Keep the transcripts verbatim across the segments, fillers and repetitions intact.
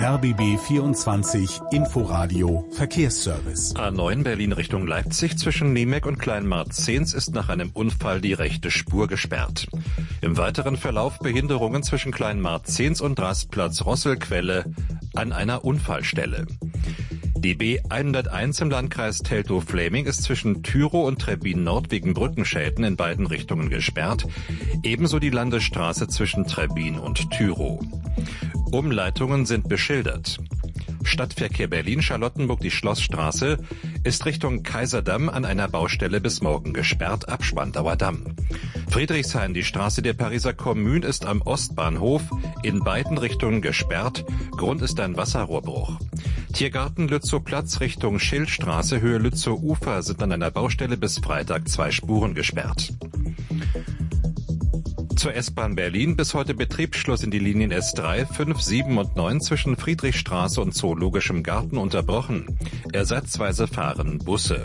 R B B vierundzwanzig Inforadio Verkehrsservice. A neun Berlin Richtung Leipzig zwischen Niemek und Kleinmarzehns ist nach einem Unfall die rechte Spur gesperrt. Im weiteren Verlauf Behinderungen zwischen Kleinmarzehns und Rastplatz Rosselquelle an einer Unfallstelle. Die B hunderteins im Landkreis Teltow-Fläming ist zwischen Tyrow und Trebbin Nord wegen Brückenschäden in beiden Richtungen gesperrt. Ebenso die Landesstraße zwischen Trebbin und Tyrow. Umleitungen sind beschildert. Stadtverkehr Berlin-Charlottenburg, die Schlossstraße, ist Richtung Kaiserdamm an einer Baustelle bis morgen gesperrt, ab Spandauer Damm. Friedrichshain, die Straße der Pariser Kommune, ist am Ostbahnhof in beiden Richtungen gesperrt. Grund ist ein Wasserrohrbruch. Tiergarten Lützow-Platz Richtung Schildstraße, Höhe Lützow-Ufer sind an einer Baustelle bis Freitag zwei Spuren gesperrt. Zur S-Bahn Berlin, bis heute Betriebsschluss in die Linien S drei, fünf, sieben und neun zwischen Friedrichstraße und Zoologischem Garten unterbrochen. Ersatzweise fahren Busse.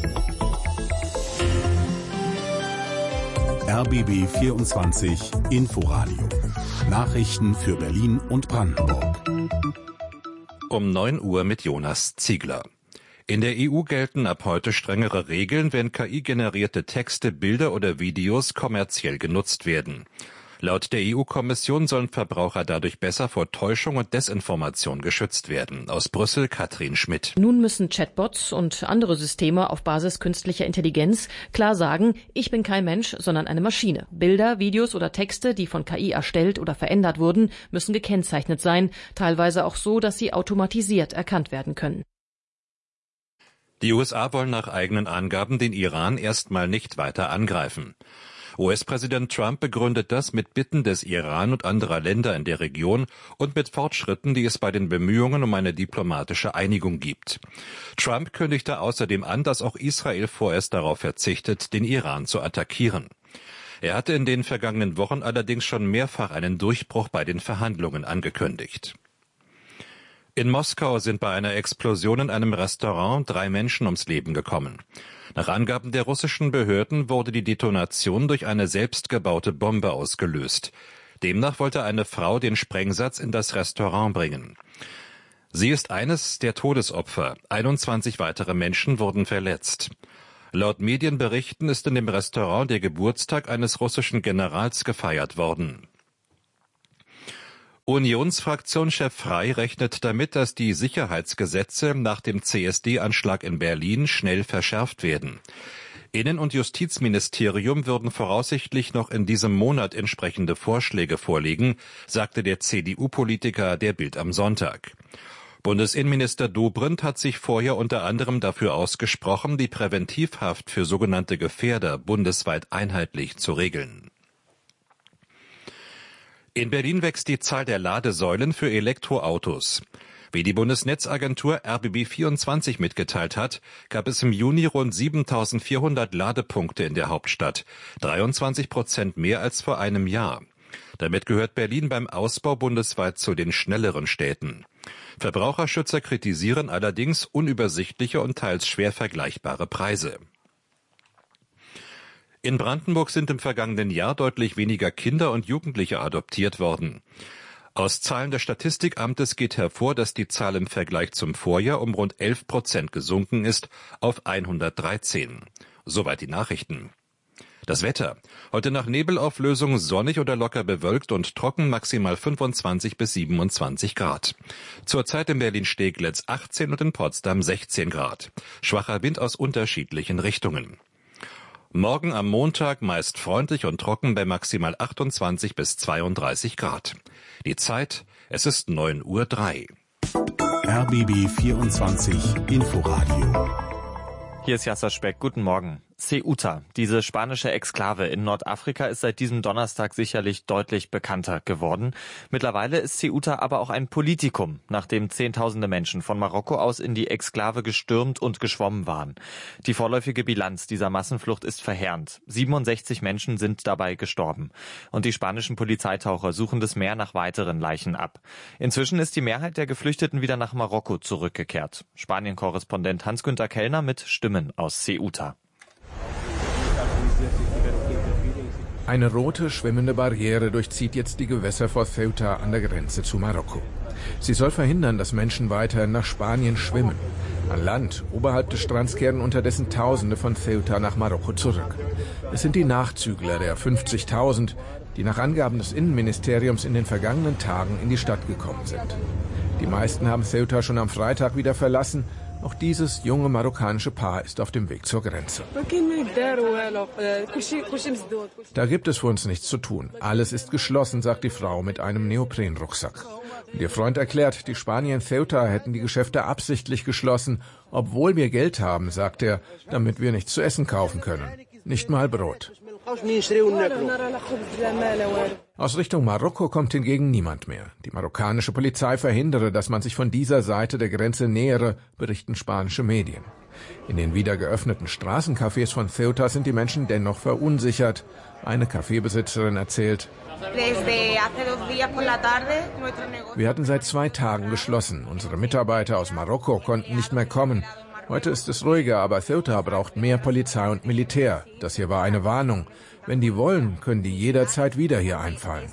R B B vierundzwanzig Inforadio. Nachrichten für Berlin und Brandenburg. Um neun Uhr mit Jonas Ziegler. In der E U gelten ab heute strengere Regeln, wenn K I-generierte Texte, Bilder oder Videos kommerziell genutzt werden. Laut der E U-Kommission sollen Verbraucher dadurch besser vor Täuschung und Desinformation geschützt werden. Aus Brüssel Katrin Schmidt. Nun müssen Chatbots und andere Systeme auf Basis künstlicher Intelligenz klar sagen, ich bin kein Mensch, sondern eine Maschine. Bilder, Videos oder Texte, die von K I erstellt oder verändert wurden, müssen gekennzeichnet sein, teilweise auch so, dass sie automatisiert erkannt werden können. Die U S A wollen nach eigenen Angaben den Iran erstmal nicht weiter angreifen. U S-Präsident Trump begründet das mit Bitten des Iran und anderer Länder in der Region und mit Fortschritten, die es bei den Bemühungen um eine diplomatische Einigung gibt. Trump kündigte außerdem an, dass auch Israel vorerst darauf verzichtet, den Iran zu attackieren. Er hatte in den vergangenen Wochen allerdings schon mehrfach einen Durchbruch bei den Verhandlungen angekündigt. In Moskau sind bei einer Explosion in einem Restaurant drei Menschen ums Leben gekommen. Nach Angaben der russischen Behörden wurde die Detonation durch eine selbstgebaute Bombe ausgelöst. Demnach wollte eine Frau den Sprengsatz in das Restaurant bringen. Sie ist eines der Todesopfer. einundzwanzig weitere Menschen wurden verletzt. Laut Medienberichten ist in dem Restaurant der Geburtstag eines russischen Generals gefeiert worden. Unionsfraktionschef Frey rechnet damit, dass die Sicherheitsgesetze nach dem C S D-Anschlag in Berlin schnell verschärft werden. Innen- und Justizministerium würden voraussichtlich noch in diesem Monat entsprechende Vorschläge vorlegen, sagte der C D U-Politiker der Bild am Sonntag. Bundesinnenminister Dobrindt hat sich vorher unter anderem dafür ausgesprochen, die Präventivhaft für sogenannte Gefährder bundesweit einheitlich zu regeln. In Berlin wächst die Zahl der Ladesäulen für Elektroautos. Wie die Bundesnetzagentur R B B vierundzwanzig mitgeteilt hat, gab es im Juni rund siebentausendvierhundert Ladepunkte in der Hauptstadt, dreiundzwanzig Prozent mehr als vor einem Jahr. Damit gehört Berlin beim Ausbau bundesweit zu den schnelleren Städten. Verbraucherschützer kritisieren allerdings unübersichtliche und teils schwer vergleichbare Preise. In Brandenburg sind im vergangenen Jahr deutlich weniger Kinder und Jugendliche adoptiert worden. Aus Zahlen des Statistikamtes geht hervor, dass die Zahl im Vergleich zum Vorjahr um rund elf Prozent gesunken ist auf hundertdreizehn. Soweit die Nachrichten. Das Wetter. Heute nach Nebelauflösung sonnig oder locker bewölkt und trocken, maximal fünfundzwanzig bis siebenundzwanzig Grad. Zurzeit in Berlin-Steglitz achtzehn und in Potsdam sechzehn Grad. Schwacher Wind aus unterschiedlichen Richtungen. Morgen am Montag meist freundlich und trocken bei maximal achtundzwanzig bis zweiunddreißig Grad. Die Zeit, es ist neun Uhr drei. R B B vierundzwanzig Inforadio. Hier ist Jasser Speck. Guten Morgen. Ceuta, diese spanische Exklave in Nordafrika, ist seit diesem Donnerstag sicherlich deutlich bekannter geworden. Mittlerweile ist Ceuta aber auch ein Politikum, nachdem Zehntausende Menschen von Marokko aus in die Exklave gestürmt und geschwommen waren. Die vorläufige Bilanz dieser Massenflucht ist verheerend. siebenundsechzig Menschen sind dabei gestorben. Und die spanischen Polizeitaucher suchen das Meer nach weiteren Leichen ab. Inzwischen ist die Mehrheit der Geflüchteten wieder nach Marokko zurückgekehrt. Spanien-Korrespondent Hans-Günther Kellner mit Stimmen aus Ceuta. Eine rote, schwimmende Barriere durchzieht jetzt die Gewässer vor Ceuta an der Grenze zu Marokko. Sie soll verhindern, dass Menschen weiterhin nach Spanien schwimmen. An Land, oberhalb des Strands, kehren unterdessen Tausende von Ceuta nach Marokko zurück. Es sind die Nachzügler der fünfzigtausend, die nach Angaben des Innenministeriums in den vergangenen Tagen in die Stadt gekommen sind. Die meisten haben Ceuta schon am Freitag wieder verlassen. Auch dieses junge marokkanische Paar ist auf dem Weg zur Grenze. Da gibt es für uns nichts zu tun. Alles ist geschlossen, sagt die Frau mit einem Neoprenrucksack. Und ihr Freund erklärt, die Spanier in Ceuta hätten die Geschäfte absichtlich geschlossen, obwohl wir Geld haben, sagt er, damit wir nichts zu essen kaufen können. Nicht mal Brot. Aus Richtung Marokko kommt hingegen niemand mehr. Die marokkanische Polizei verhindere, dass man sich von dieser Seite der Grenze nähere, berichten spanische Medien. In den wieder geöffneten Straßencafés von Ceuta sind die Menschen dennoch verunsichert. Eine Kaffeebesitzerin erzählt: Wir hatten seit zwei Tagen geschlossen. Unsere Mitarbeiter aus Marokko konnten nicht mehr kommen. Heute ist es ruhiger, aber Ceuta braucht mehr Polizei und Militär. Das hier war eine Warnung. Wenn die wollen, können die jederzeit wieder hier einfallen.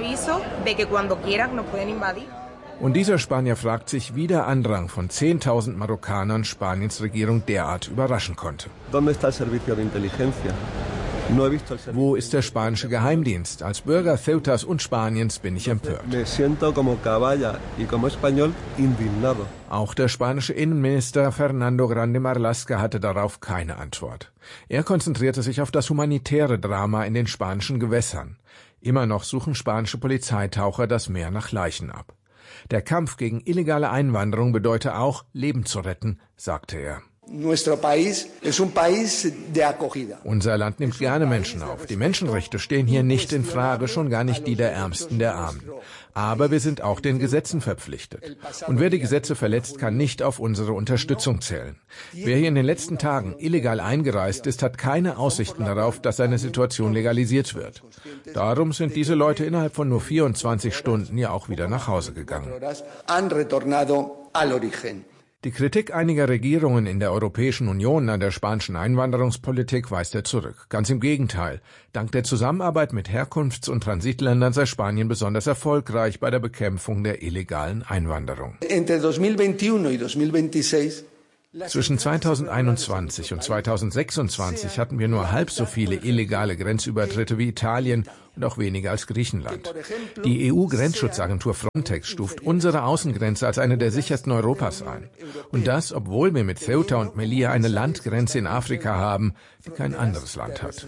Und dieser Spanier fragt sich, wie der Andrang von zehntausend Marokkanern Spaniens Regierung derart überraschen konnte. Wo ist der spanische Geheimdienst? Als Bürger Ceutas und Spaniens bin ich empört. Auch der spanische Innenminister Fernando Grande Marlaska hatte darauf keine Antwort. Er konzentrierte sich auf das humanitäre Drama in den spanischen Gewässern. Immer noch suchen spanische Polizeitaucher das Meer nach Leichen ab. Der Kampf gegen illegale Einwanderung bedeute auch, Leben zu retten, sagte er. Unser Land nimmt gerne Menschen auf. Die Menschenrechte stehen hier nicht in Frage, schon gar nicht die der Ärmsten der Armen. Aber wir sind auch den Gesetzen verpflichtet. Und wer die Gesetze verletzt, kann nicht auf unsere Unterstützung zählen. Wer hier in den letzten Tagen illegal eingereist ist, hat keine Aussichten darauf, dass seine Situation legalisiert wird. Darum sind diese Leute innerhalb von nur vierundzwanzig Stunden ja auch wieder nach Hause gegangen. Die Kritik einiger Regierungen in der Europäischen Union an der spanischen Einwanderungspolitik weist er zurück. Ganz im Gegenteil. Dank der Zusammenarbeit mit Herkunfts- und Transitländern sei Spanien besonders erfolgreich bei der Bekämpfung der illegalen Einwanderung. Zwischen zweitausendeinundzwanzig und zweitausendsechsundzwanzig hatten wir nur halb so viele illegale Grenzübertritte wie Italien und auch weniger als Griechenland. Die E U-Grenzschutzagentur Frontex stuft unsere Außengrenze als eine der sichersten Europas ein. Und das, obwohl wir mit Ceuta und Melilla eine Landgrenze in Afrika haben, die kein anderes Land hat.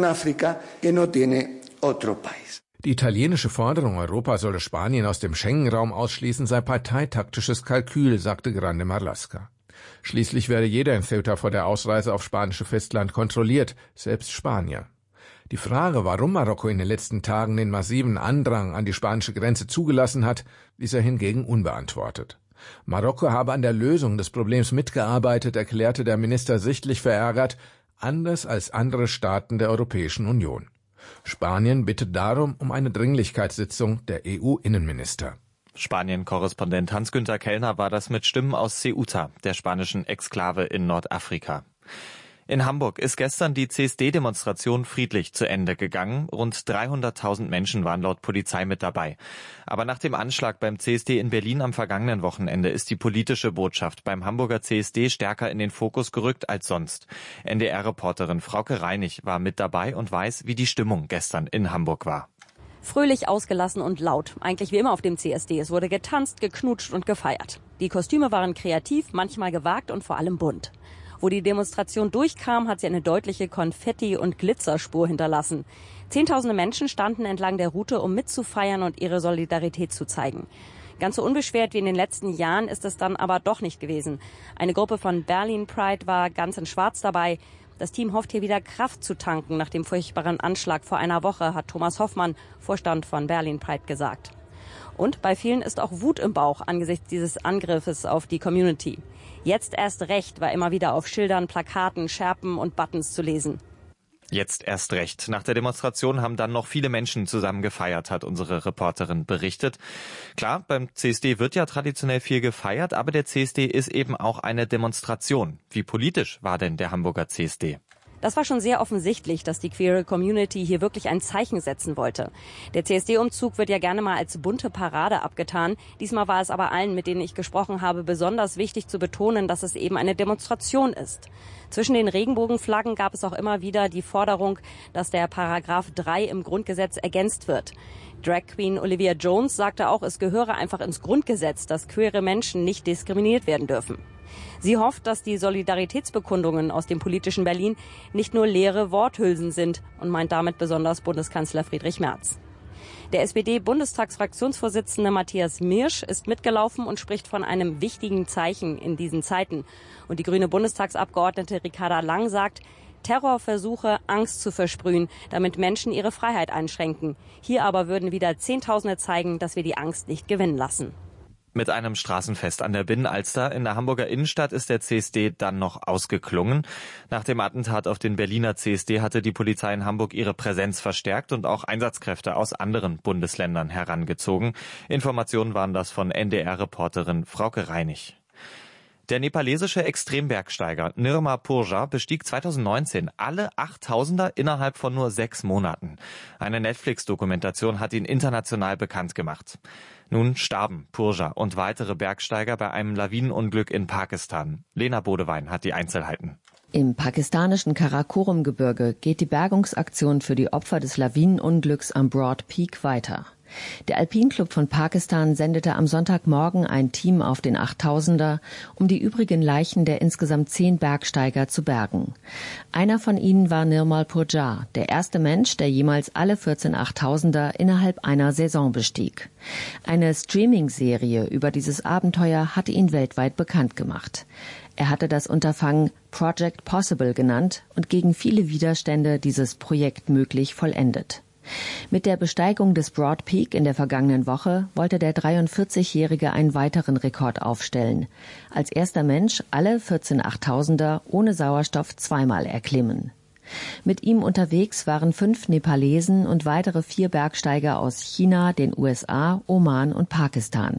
Die italienische Forderung, Europa solle Spanien aus dem Schengen-Raum ausschließen, sei parteitaktisches Kalkül, sagte Grande Marlaska. Schließlich werde jeder in Ceuta vor der Ausreise aufs spanische Festland kontrolliert, selbst Spanier. Die Frage, warum Marokko in den letzten Tagen den massiven Andrang an die spanische Grenze zugelassen hat, ließ er hingegen unbeantwortet. Marokko habe an der Lösung des Problems mitgearbeitet, erklärte der Minister sichtlich verärgert, anders als andere Staaten der Europäischen Union. Spanien bittet darum um eine Dringlichkeitssitzung der E U-Innenminister. Spanien-Korrespondent Hans-Günther Kellner war das mit Stimmen aus Ceuta, der spanischen Exklave in Nordafrika. In Hamburg ist gestern die C S D-Demonstration friedlich zu Ende gegangen. Rund dreihunderttausend Menschen waren laut Polizei mit dabei. Aber nach dem Anschlag beim C S D in Berlin am vergangenen Wochenende ist die politische Botschaft beim Hamburger C S D stärker in den Fokus gerückt als sonst. N D R-Reporterin Frauke Reinig war mit dabei und weiß, wie die Stimmung gestern in Hamburg war. Fröhlich, ausgelassen und laut. Eigentlich wie immer auf dem C S D. Es wurde getanzt, geknutscht und gefeiert. Die Kostüme waren kreativ, manchmal gewagt und vor allem bunt. Wo die Demonstration durchkam, hat sie eine deutliche Konfetti- und Glitzerspur hinterlassen. Zehntausende Menschen standen entlang der Route, um mitzufeiern und ihre Solidarität zu zeigen. Ganz so unbeschwert wie in den letzten Jahren ist es dann aber doch nicht gewesen. Eine Gruppe von Berlin Pride war ganz in Schwarz dabei. Das Team hofft hier wieder Kraft zu tanken nach dem furchtbaren Anschlag vor einer Woche, hat Thomas Hoffmann, Vorstand von Berlin Pride, gesagt. Und bei vielen ist auch Wut im Bauch angesichts dieses Angriffes auf die Community. Jetzt erst recht war immer wieder auf Schildern, Plakaten, Schärpen und Buttons zu lesen. Jetzt erst recht. Nach der Demonstration haben dann noch viele Menschen zusammen gefeiert, hat unsere Reporterin berichtet. Klar, beim C S D wird ja traditionell viel gefeiert, aber der C S D ist eben auch eine Demonstration. Wie politisch war denn der Hamburger C S D? Das war schon sehr offensichtlich, dass die queere Community hier wirklich ein Zeichen setzen wollte. Der C S D-Umzug wird ja gerne mal als bunte Parade abgetan. Diesmal war es aber allen, mit denen ich gesprochen habe, besonders wichtig zu betonen, dass es eben eine Demonstration ist. Zwischen den Regenbogenflaggen gab es auch immer wieder die Forderung, dass der Paragraph drei im Grundgesetz ergänzt wird. Drag Queen Olivia Jones sagte auch, es gehöre einfach ins Grundgesetz, dass queere Menschen nicht diskriminiert werden dürfen. Sie hofft, dass die Solidaritätsbekundungen aus dem politischen Berlin nicht nur leere Worthülsen sind und meint damit besonders Bundeskanzler Friedrich Merz. Der S P D-Bundestagsfraktionsvorsitzende Matthias Mirsch ist mitgelaufen und spricht von einem wichtigen Zeichen in diesen Zeiten. Und die grüne Bundestagsabgeordnete Ricarda Lang sagt, Terrorversuche, Angst zu versprühen, damit Menschen ihre Freiheit einschränken. Hier aber würden wieder Zehntausende zeigen, dass wir die Angst nicht gewinnen lassen. Mit einem Straßenfest an der Binnenalster in der Hamburger Innenstadt ist der C S D dann noch ausgeklungen. Nach dem Attentat auf den Berliner C S D hatte die Polizei in Hamburg ihre Präsenz verstärkt und auch Einsatzkräfte aus anderen Bundesländern herangezogen. Informationen waren das von N D R-Reporterin Frauke Reinig. Der nepalesische Extrembergsteiger Nirma Purja bestieg zweitausendneunzehn alle achttausender innerhalb von nur sechs Monaten. Eine Netflix-Dokumentation hat ihn international bekannt gemacht. Nun starben Purja und weitere Bergsteiger bei einem Lawinenunglück in Pakistan. Lena Bodewein hat die Einzelheiten. Im pakistanischen Karakorum-Gebirge geht die Bergungsaktion für die Opfer des Lawinenunglücks am Broad Peak weiter. Der Alpinclub von Pakistan sendete am Sonntagmorgen ein Team auf den achttausender, um die übrigen Leichen der insgesamt zehn Bergsteiger zu bergen. Einer von ihnen war Nirmal Purja, der erste Mensch, der jemals alle vierzehn achttausender innerhalb einer Saison bestieg. Eine Streaming-Serie über dieses Abenteuer hatte ihn weltweit bekannt gemacht. Er hatte das Unterfangen Project Possible genannt und gegen viele Widerstände dieses Projekt möglich vollendet. Mit der Besteigung des Broad Peak in der vergangenen Woche wollte der dreiundvierzigjährige einen weiteren Rekord aufstellen. Als erster Mensch alle vierzehn achttausender ohne Sauerstoff zweimal erklimmen. Mit ihm unterwegs waren fünf Nepalesen und weitere vier Bergsteiger aus China, den U S A, Oman und Pakistan.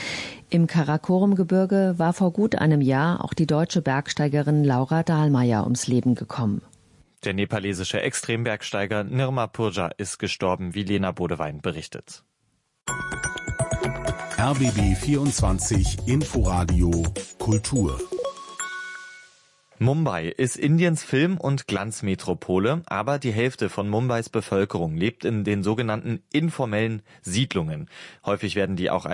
Im Karakorum-Gebirge war vor gut einem Jahr auch die deutsche Bergsteigerin Laura Dahlmeier ums Leben gekommen. Der nepalesische Extrembergsteiger Nirma Purja ist gestorben, wie Lena Bodewein berichtet. R B B vierundzwanzig Inforadio Kultur. Mumbai ist Indiens Film- und Glanzmetropole, aber die Hälfte von Mumbais Bevölkerung lebt in den sogenannten informellen Siedlungen. Häufig werden die auch als